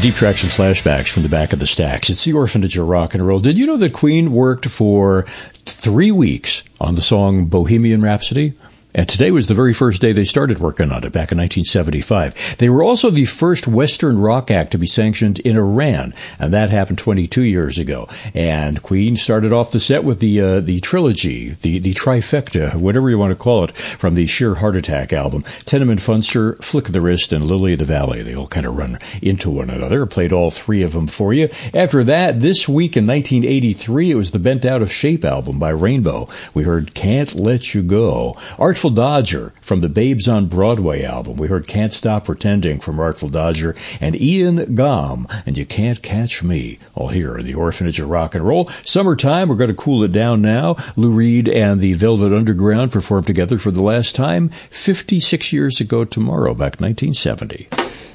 Deep tracks and flashbacks from the back of the stacks. It's the Orphanage of Rock and Roll. Did you know that Queen worked for 3 weeks on the song Bohemian Rhapsody? And today was the very first day they started working on it, back in 1975. They were also the first Western rock act to be sanctioned in Iran, and that happened 22 years ago. And Queen started off the set with the trilogy, the trifecta, whatever you want to call it, from the Sheer Heart Attack album. Tenement Funster, Flick of the Wrist, and Lily of the Valley. They all kind of run into one another. I played all three of them for you. After that, this week in 1983, it was the Bent Out of Shape album by Rainbow. We heard Can't Let You Go. Artful Dodger from the Babes on Broadway album. We heard Can't Stop Pretending from Artful Dodger, and Ian Gom and You Can't Catch Me, all here in the Orphanage of Rock and Roll. Summertime, we're going to cool it down now. Lou Reed and the Velvet Underground performed together for the last time 56 years ago tomorrow, back 1970.